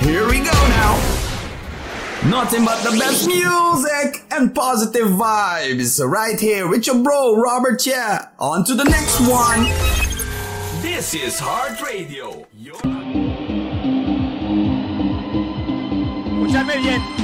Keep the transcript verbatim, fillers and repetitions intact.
Here we go now. Nothing but the best music and positive vibes right here with your bro Robert Chia. On to the next one. This is Heart Radio. Your... Escuchadme bien.